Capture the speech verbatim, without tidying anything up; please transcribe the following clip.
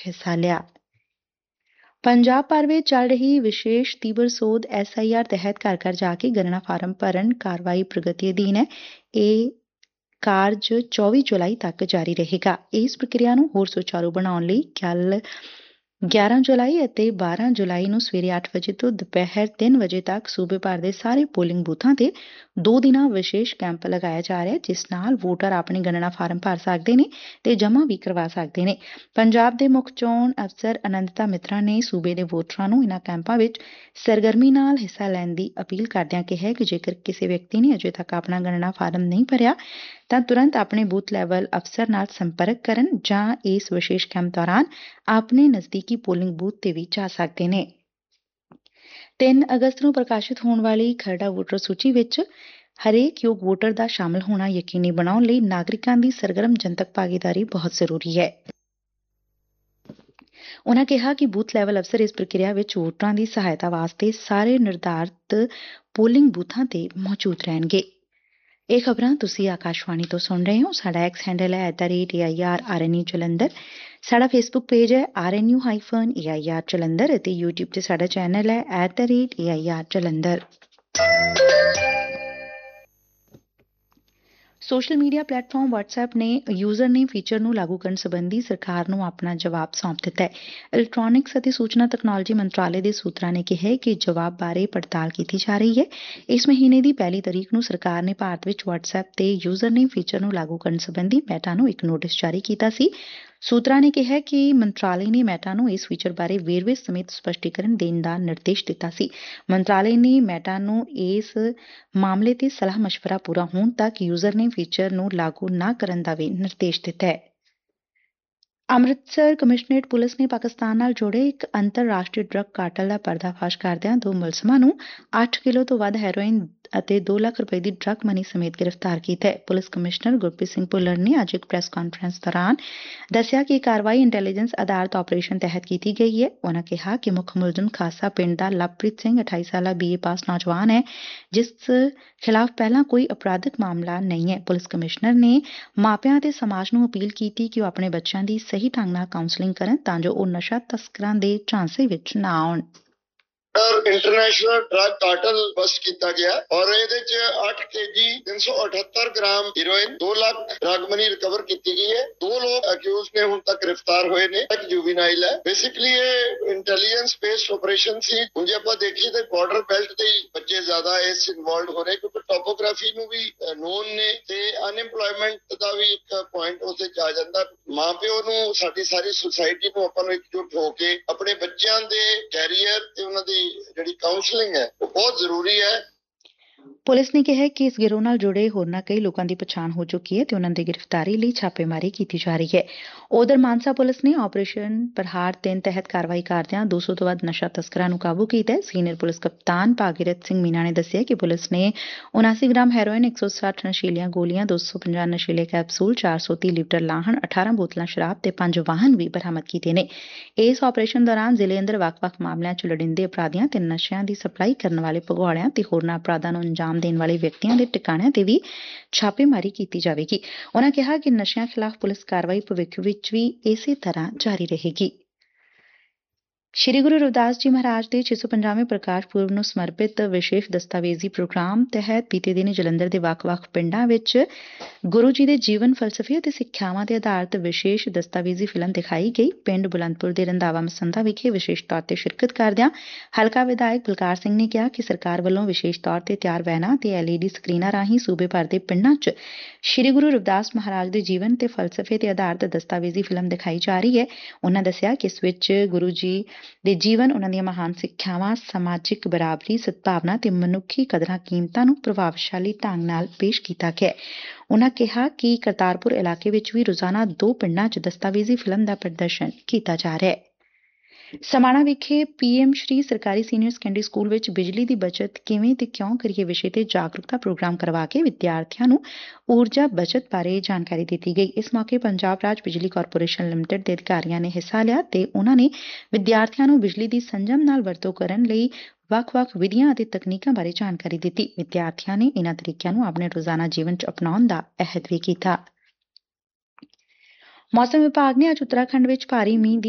ਹਿੱਸਾ ਲਿਆ। ਪੰਜਾਬ ਭਰ ਵਿੱਚ ਚੱਲ ਰਹੀ ਵਿਸ਼ੇਸ਼ ਤੀਬਰ ਸੋਧ ਐਸ ਆਈ ਆਰ ਤਹਿਤ ਘਰ ਘਰ ਜਾ ਕੇ ਗਣਨਾ ਫਾਰਮ ਭਰਨ ਕਾਰਵਾਈ ਪ੍ਰਗਤੀ ਅਧੀਨ ਹੈ। ਇਹ ਕਾਰਜ ਚੌਵੀ ਜੁਲਾਈ ਤੱਕ ਜਾਰੀ ਰਹੇਗਾ। ਇਸ ਪ੍ਰਕਿਰਿਆ ਨੂੰ ਹੋਰ ਸੁਚਾਰੂ ਬਣਾਉਣ ਲਈ ਕੱਲ੍ਹ ਗਿਆਰਾਂ ਜੁਲਾਈ ਅਤੇ ਬਾਰਾਂ ਜੁਲਾਈ ਨੂੰ ਸਵੇਰੇ ਅੱਠ ਵਜੇ ਤੋਂ ਦੁਪਹਿਰ ਤਿੰਨ ਵਜੇ ਤੱਕ ਸੂਬੇ ਭਰ ਦੇ ਸਾਰੇ ਪੋਲਿੰਗ ਬੂਥਾਂ ਤੇ ਦੋ ਦਿਨਾਂ ਵਿਸ਼ੇਸ਼ ਕੈਂਪ ਲਗਾਇਆ ਜਾ ਰਿਹਾ ਹੈ, ਜਿਸ ਨਾਲ ਵੋਟਰ ਆਪਣੇ ਗਣਨਾ ਫਾਰਮ ਭਰ ਸਕਦੇ ਨੇ ਤੇ ਜਮ੍ਹਾਂ ਵੀ ਕਰਵਾ ਸਕਦੇ ਨੇ। ਪੰਜਾਬ ਦੇ ਮੁੱਖ ਚੋਣ ਅਫਸਰ ਅਨੰਦਤਾ ਮਿਤਰਾ ਨੇ ਸੂਬੇ ਦੇ ਵੋਟਰਾਂ ਨੂੰ ਇਨ੍ਹਾਂ ਕੈਂਪਾਂ ਵਿੱਚ ਸਰਗਰਮੀ ਨਾਲ ਹਿੱਸਾ ਲੈਣ ਦੀ ਅਪੀਲ ਕਰਦਿਆਂ ਕਿਹਾ ਕਿ ਜੇਕਰ ਕਿਸੇ ਵਿਅਕਤੀ ਨੇ ਅਜੇ ਤੱਕ ਆਪਣਾ ਗਣਨਾ ਫਾਰਮ ਨਹੀਂ ਭਰਿਆ ਤਾਂ ਤੁਰੰਤ ਆਪਣੇ ਬੂਥ ਲੈਵਲ ਅਫਸਰ ਨਾਲ ਸੰਪਰਕ ਕਰਨ ਜਾਂ ਇਸ ਵਿਸ਼ੇਸ਼ ਕੈਂਪ ਦੌਰਾਨ ਆਪਣੇ ਨਜ਼ਦੀਕੀ ਪੋਲਿੰਗ ਬੂਥ ਤੇ ਵੀ ਜਾ ਸਕਦੇ ਨੇ। ਤਿੰਨ ਅਗਸਤ ਨੂੰ ਪ੍ਰਕਾਸ਼ਿਤ ਹੋਣ ਵਾਲੀ ਖਰੜਾ ਵੋਟਰ ਸੂਚੀ ਵਿੱਚ ਹਰੇਕ ਯੋਗ ਵੋਟਰ ਦਾ ਸ਼ਾਮਲ ਹੋਣਾ ਯਕੀਨੀ ਬਣਾਉਣ ਲਈ ਨਾਗਰਿਕਾਂ ਦੀ ਸਰਗਰਮ ਜਨਤਕ ਭਾਗੀਦਾਰੀ ਬਹੁਤ ਜ਼ਰੂਰੀ ਹੈ। ਉਨ੍ਹਾਂ ਕਿਹਾ ਕਿ ਬੂਥ ਲੈਵਲ ਅਫਸਰ ਇਸ ਪ੍ਰਕਿਰਿਆ ਵਿੱਚ ਵੋਟਰਾਂ ਦੀ ਸਹਾਇਤਾ ਵਾਸਤੇ ਸਾਰੇ ਨਿਰਧਾਰਤ ਪੋਲਿੰਗ ਬੂਥਾਂ ਤੇ ਮੌਜੂਦ ਰਹਿਣਗੇ। ਇਹ ਖਬਰਾਂ ਤੁਸੀਂ ਆਕਾਸ਼ਵਾਣੀ ਤੋਂ ਸੁਣ ਰਹੇ ਹੋ। ਸਾਡਾ ਐਕਸ ਹੈਂਡਲ ਹੈ at the rate A I R R N U Jalandhar. ਸਾਡਾ ਫੇਸਬੁੱਕ ਪੇਜ ਹੈ R N U hyphen A I R Jalandhar ਅਤੇ ਯੂਟਿਊਬ ਤੇ ਸਾਡਾ ਚੈਨਲ ਹੈ at the rate A I R Jalandhar. Social media platform WhatsApp ਨੇ user name feature ਨੂੰ ਲਾਗੂ ਕਰਨ ਸੰਬੰਧੀ ਸਰਕਾਰ ਨੂੰ ਆਪਣਾ ਜਵਾਬ ਸੌਂਪ ਦਿੱਤਾ ਹੈ। ਇਲੈਕਟ੍ਰਾਨਿਕਸ ਅਤੇ ਸੂਚਨਾ ਤਕਨਾਲੋਜੀ ਮੰਤਰਾਲੇ ਦੇ ਸੂਤਰਾਂ ਨੇ ਕਿਹਾ ਕਿ ਜਵਾਬ ਬਾਰੇ ਪੜਤਾਲ ਕੀਤੀ ਜਾ ਰਹੀ ਹੈ। ਇਸ ਮਹੀਨੇ ਦੀ ਪਹਿਲੀ ਤਰੀਕ ਨੂੰ ਸਰਕਾਰ ਨੇ ਭਾਰਤ ਵਿੱਚ ਵਟਸਐਪ ਤੇ ਯੂਜ਼ਰ ਨੇਮ ਫੀਚਰ ਨੂੰ ਲਾਗੂ ਕਰਨ ਸੰਬੰਧੀ ਮੈਟਾ ਨੂੰ ਇੱਕ ਨੋਟਿਸ ਜਾਰੀ ਕੀਤਾ ਸੀ। ਸੂਤਰਾਂ ਨੇ ਕਿਹਾ ਕਿ ਮੰਤਰਾਲੇ ਨੇ ਮੈਟਾ ਨੂੰ ਇਸ ਫੀਚਰ ਬਾਰੇ ਵੇਰਵੇ ਸਮੇਤ ਸਪਸ਼ਟੀਕਰਨ ਦੇਣ ਦਾ ਨਿਰਦੇਸ਼ ਦਿੱਤਾ ਸੀ। ਮੰਤਰਾਲੇ ਨੇ ਮੈਟਾ ਨੂੰ ਇਸ ਮਾਮਲੇ ਤੇ ਸਲਾਹ ਮਸ਼ਵਰਾ ਪੂਰਾ ਹੋਣ ਤੱਕ ਯੂਜ਼ਰ ਨੇਮ ਫੀਚਰ ਨੂੰ ਲਾਗੂ ਨਾ ਕਰਨ ਦਾ ਵੀ ਨਿਰਦੇਸ਼ ਦਿੱਤਾ ਹੈ। ਅੰਮ੍ਰਿਤਸਰ ਕਮਿਸ਼ਨਰੇਟ ਪੁਲਿਸ ਨੇ ਪਾਕਿਸਤਾਨ ਨਾਲ ਜੁੜੇ ਇੱਕ ਅੰਤਰਰਾਸ਼ਟਰੀ ਡਰੱਗ ਕਾਰਟਲ ਦਾ ਪਰਦਾਫਾਸ਼ ਕਰਦਿਆਂ ਦੋ ਮੁਲਜ਼ਮਾਂ ਨੂੰ ਅੱਠ ਕਿਲੋ ਤੋਂ ਵੱਧ ਹੈਰੋਇਨ ਅਤੇ ਦੋ ਲੱਖ ਰੁਪਏ ਦੀ ਡਰੱਗ ਮਨੀ ਸਮੇਤ ਗ੍ਰਿਫਤਾਰ ਕੀਤਾ ਹੈ। ਪੁਲਿਸ ਕਮਿਸ਼ਨਰ ਗੁਰਪ੍ਰੀਤ ਸਿੰਘ ਭੁੱਲਰ ਨੇ ਅੱਜ ਇੱਕ ਪ੍ਰੈਸ ਕਾਨਫਰੰਸ ਦੌਰਾਨ ਦੱਸਿਆ ਕਿ ਇਹ ਕਾਰਵਾਈ ਇੰਟੈਲੀਜੈਂਸ ਆਧਾਰਿਤ ਆਪਰੇਸ਼ਨ ਤਹਿਤ ਕੀਤੀ ਗਈ ਹੈ। ਉਨ੍ਹਾਂ ਕਿਹਾ ਕਿ ਮੁੱਖ ਮੁਲਜ਼ਮ ਖਾਸਾ ਪਿੰਡ ਦਾ ਲਵਪ੍ਰੀਤ ਸਿੰਘ ਅਠਾਈ ਸਾਲਾ ਬੀ ਏ ਪਾਸ ਨੌਜਵਾਨ ਹੈ, ਜਿਸ ਖਿਲਾਫ ਪਹਿਲਾਂ ਕੋਈ ਅਪਰਾਧਿਕ ਮਾਮਲਾ ਨਹੀਂ ਹੈ। ਪੁਲਿਸ ਕਮਿਸ਼ਨਰ ਨੇ ਮਾਪਿਆਂ ਅਤੇ ਸਮਾਜ ਨੂੰ ਅਪੀਲ ਕੀਤੀ ਕਿ ਉਹ ਆਪਣੇ ਬੱਚਿਆਂ ਦੀ ਸਹੀ ਢੰਗ ਨਾਲ ਕਾਉਂਸਲਿੰਗ ਕਰਨ ਤਾਂ ਜੋ ਉਹ ਨਸ਼ਾ ਤਸਕਰਾਂ ਦੇ ਝਾਂਸੇ ਵਿੱਚ ਨਾ ਆਉਣ। ਇੰਟਰਨੈਸ਼ਨਲ ਡਰੱਗ ਕਾਰਟਲ ਬਸਟ ਕੀਤਾ ਗਿਆ ਔਰ ਇਹਦੇ ਚ ਅੱਠ ਕੇਜੀ ਤਿੰਨ ਸੌ ਅਠੱਤਰ ਗ੍ਰਾਮ ਹੀਰੋਇਨ ਦੋ ਲੱਖ ਡਰੱਗ ਮਨੀ ਰਿਕਵਰ ਕੀਤੀ ਗਈ ਹੈ। ਦੋ ਲੋਕ ਅਕਿਊਜ਼ ਨੇ ਹੁਣ ਤੱਕ ਗ੍ਰਿਫਤਾਰ ਹੋਏ ਨੇ। ਇੱਕ ਜੁਵੀਨਾਈਲ ਹੈ। ਬੇਸਿਕਲੀ ਇਹ ਇੰਟੈਲੀਜੈਂਸ ਬੇਸਡ ਆਪਰੇਸ਼ਨ ਸੀ। ਹੁਣ ਜੇ ਆਪਾਂ ਦੇਖੀਏ ਤਾਂ ਬਾਰਡਰ ਬੈਲਟ ਤੇ ਹੀ ਬੱਚੇ ਜ਼ਿਆਦਾ ਇਸ ਇਨਵੋਲਡ ਹੋ ਰਹੇ ਕਿਉਂਕਿ ਟੋਪੋਗ੍ਰਾਫੀ ਨੂੰ ਵੀ ਨੋਨ ਨੇ ਤੇ ਅਨਐਮਪਲੋਇਮੈਂਟ ਦਾ ਵੀ ਇੱਕ ਪੁਆਇੰਟ ਉੱਥੇ ਆ ਜਾਂਦਾ। ਮਾਂ ਪਿਓ ਨੂੰ ਸਾਡੀ ਸਾਰੀ ਸੁਸਾਇਟੀ ਨੂੰ ਆਪਾਂ ਨੂੰ ਇਕਜੁੱਟ ਹੋ ਕੇ ਆਪਣੇ ਬੱਚਿਆਂ ਦੇ ਕੈਰੀਅਰ ਤੇ ਉਹਨਾਂ ਦੀ ਜਿਹੜੀ ਕਾਉਂਸਲਿੰਗ ਹੈ ਉਹ ਬਹੁਤ ਜ਼ਰੂਰੀ ਹੈ। ਪੁਲਿਸ ਨੇ ਕਿਹਾ ਕਿ ਇਸ ਗਿਰੋਹ ਨਾਲ ਜੁੜੇ ਹੋਰਨਾਂ ਕਈ ਲੋਕਾਂ ਦੀ ਪਛਾਣ ਹੋ ਚੁੱਕੀ ਹੈ ਤੇ ਉਹਨਾਂ ਦੀ ਗ੍ਰਿਫਤਾਰੀ ਲਈ ਛਾਪੇਮਾਰੀ ਕੀਤੀ ਜਾ ਰਹੀ ਹੈ। ਉਧਰ ਮਾਨਸਾ ਪੁਲਿਸ ਨੇ ਆਪਰੇਸ਼ਨ ਪ੍ਰਹਾਰ ਤਿੰਨ ਤਹਿਤ ਕਾਰਵਾਈ ਕਰਦਿਆਂ ਦੋ ਸੌ ਤੋਂ ਵੱਧ ਨਸ਼ਾ ਤਸਕਰਾਂ ਨੂੰ ਕਾਬੂ ਕੀਤਾ ਹੈ। ਸੀਨੀਅਰ ਪੁਲਿਸ ਕਪਤਾਨ ਭਾਗੀਰਥ ਸਿੰਘ ਮੀਨਾ ਨੇ ਦੱਸਿਆ ਕਿ ਪੁਲਿਸ ਨੇ ਉਨਾਸੀ ਗ੍ਰਾਮ ਹੈਰੋਇਨ, ਇੱਕ ਸੌ ਸੱਠ ਨਸ਼ੀਲੀਆਂ ਗੋਲੀਆਂ, ਦੋ ਸੌ ਪੰਜਾਹ ਨਸ਼ੀਲੇ ਕੈਪਸੂਲ, ਚਾਰ ਸੌ ਤੀਹ ਲੀਟਰ ਲਾਹਣ, ਅਠਾਰਾਂ ਬੋਤਲਾਂ ਸ਼ਰਾਬ ਤੇ ਪੰਜ ਵਾਹਨ ਵੀ ਬਰਾਮਦ ਕੀਤੇ ਨੇ। ਇਸ ਆਪਰੇਸ਼ਨ ਦੌਰਾਨ ਜ਼ਿਲ੍ਹੇ ਅੰਦਰ ਵੱਖ-ਵੱਖ ਮਾਮਲਿਆਂ ਚ ਲੋੜੀਂਦੇ ਅਪਰਾਧੀਆਂ ਤੇ ਨਸ਼ਿਆਂ ਦੀ ਸਪਲਾਈ ਕਰਨ ਵਾਲੇ ਭਗੌੜਿਆਂ ਤੇ ਹੋਰਨਾਂ ਅਪਰਾਧਾਂ ਨੂੰ ਅੰਜਾਮ ਦੇਣ ਵਾਲੇ ਵਿਅਕਤੀਆਂ ਦੇ ਟਿਕਾਣਿਆਂ ਤੇ ਵੀ ਛਾਪੇਮਾਰੀ ਕੀਤੀ ਜਾਵੇਗੀ। ਉਨ੍ਹਾਂ ਕਿਹਾ ਕਿ ਨਸ਼ਿਆਂ ਖਿਲਾਫ ਪੁਲਿਸ ਕਾਰਵਾਈ ਭਵਿੱਖ ਵਿੱਚ ਵੀ ਇਸੇ ਤਰ੍ਹਾਂ ਜਾਰੀ ਰਹੇਗੀ। ਸ਼੍ਰੀ ਗੁਰੂ ਰਵਿਦਾਸ ਜੀ ਮਹਾਰਾਜ ਦੇ ਛੇ ਸੌ ਪੰਜਾਹਵੇਂ ਪ੍ਰਕਾਸ਼ ਪੁਰਬ ਨੂੰ ਸਮਰਪਿਤ ਵਿਸ਼ੇਸ਼ ਦਸਤਾਵੇਜ਼ੀ ਪ੍ਰੋਗਰਾਮ ਤਹਿਤ ਬੀਤੇ ਦਿਨ ਜਲੰਧਰ ਦੇ ਵੱਖ-ਵੱਖ ਪਿੰਡਾਂ ਵਿੱਚ ਗੁਰੂ ਜੀ ਦੇ ਜੀਵਨ ਫਲਸਫੇ ਅਤੇ ਸਿੱਖਿਆਵਾਂ ਤੇ ਆਧਾਰਿਤ ਵਿਸ਼ੇਸ਼ ਦਸਤਾਵੇਜ਼ੀ ਫਿਲਮ ਦਿਖਾਈ ਗਈ। ਪਿੰਡ ਬੁਲੰਦਪੁਰ ਦੇ ਰੰਧਾਵਾ ਮਸੰਦਾ ਵਿਖੇ ਵਿਸ਼ੇਸ਼ ਤੌਰ ਤੇ ਸ਼ਿਰਕਤ ਕਰਦਿਆਂ ਹਲਕਾ ਵਿਧਾਇਕ ਬਲਕਾਰ ਸਿੰਘ ਨੇ ਕਿਹਾ ਕਿ ਸਰਕਾਰ ਵੱਲੋਂ ਵਿਸ਼ੇਸ਼ ਤੌਰ ਤੇ ਤਿਆਰ ਵੈਨਾਂ ਤੇ ਐਲ ਈ ਡੀ ਸਕਰੀਨਾਂ ਰਾਹੀਂ ਸੂਬੇ ਭਰ ਦੇ ਪਿੰਡਾਂ ਚ ਸ਼੍ਰੀ ਗੁਰੂ ਰਵਿਦਾਸ ਮਹਾਰਾਜ ਦੇ ਜੀਵਨ ਤੇ ਫਲਸਫੇ ਤੇ ਆਧਾਰਿਤ ਦਸਤਾਵੇਜ਼ੀ ਫਿਲਮ ਦਿਖਾਈ ਜਾ ਰਹੀ ਹੈ। ਉਨ੍ਹਾਂ ਦੱਸਿਆ ਕਿ ਇਸ ਵਿੱਚ ਗੁਰੂ ਜੀ ਦੇ ਜੀਵਨ, ਉਹਨਾਂ ਦੀਆਂ ਮਹਾਨ ਸਿੱਖਿਆਵਾਂ, ਸਮਾਜਿਕ ਬਰਾਬਰੀ, ਸਦਭਾਵਨਾ ਤੇ ਮਨੁੱਖੀ ਕਦਰਾਂ ਕੀਮਤਾਂ ਨੂੰ ਪ੍ਰਭਾਵਸ਼ਾਲੀ ਢੰਗ ਨਾਲ ਪੇਸ਼ ਕੀਤਾ ਗਿਆ। ਉਨ੍ਹਾਂ ਕਿਹਾ ਕਿ ਕਰਤਾਰਪੁਰ ਇਲਾਕੇ ਵਿੱਚ ਵੀ ਰੋਜ਼ਾਨਾ ਦੋ ਪਿੰਡਾਂ ਚ ਦਸਤਾਵੇਜ਼ੀ ਫਿਲਮ ਦਾ ਪ੍ਰਦਰਸ਼ਨ ਕੀਤਾ ਜਾ ਰਿਹਾ ਹੈ। ਸਮਾਣਾ ਵਿਖੇ ਪੀ ਐਮ ਸ਼੍ਰੀ ਸਰਕਾਰੀ ਸੀਨੀਅਰ ਸੈਕੰਡਰੀ ਸਕੂਲ ਵਿੱਚ ਬਿਜਲੀ ਦੀ ਬਚਤ ਕਿਵੇਂ ਤੇ ਕਿਉਂ ਕਰੀਏ ਵਿਸ਼ੇ ਤੇ ਜਾਗਰੂਕਤਾ ਪ੍ਰੋਗਰਾਮ ਕਰਵਾ ਕੇ ਵਿਦਿਆਰਥੀਆਂ ਨੂੰ ਊਰਜਾ ਬਚਤ ਬਾਰੇ ਜਾਣਕਾਰੀ ਦਿੱਤੀ ਗਈ। ਇਸ ਮੌਕੇ ਪੰਜਾਬ ਰਾਜ ਬਿਜਲੀ ਕਾਰਪੋਰੇਸ਼ਨ ਲਿਮਟਿਡ ਦੇ ਅਧਿਕਾਰੀਆਂ ਨੇ ਹਿੱਸਾ ਲਿਆ ਤੇ ਉਨ੍ਹਾਂ ਨੇ ਵਿਦਿਆਰਥੀਆਂ ਨੂੰ ਬਿਜਲੀ ਦੀ ਸੰਜਮ ਨਾਲ ਵਰਤੋਂ ਕਰਨ ਲਈ ਵੱਖ-ਵੱਖ ਵਿਧੀਆਂ ਅਤੇ ਤਕਨੀਕਾਂ ਬਾਰੇ ਜਾਣਕਾਰੀ ਦਿੱਤੀ। ਵਿਦਿਆਰਥੀਆਂ ਨੇ ਇਨ੍ਹਾਂ ਤਰੀਕਿਆਂ ਨੂੰ ਆਪਣੇ ਰੋਜ਼ਾਨਾ ਜੀਵਨ ਚ ਅਪਣਾਉਣ ਦਾ ਅਹਿਦ ਵੀ ਕੀਤਾ। ਮੌਸਮ ਵਿਭਾਗ ਨੇ ਅੱਜ ਉੱਤਰਾਖੰਡ ਵਿੱਚ ਭਾਰੀ ਮੀਂਹ ਦੀ